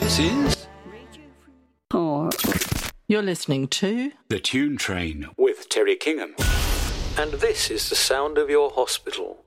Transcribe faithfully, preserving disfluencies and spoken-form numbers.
This is... Oh. You're listening to The Tune Train with Terry Kingham. And this is the sound of your hospital.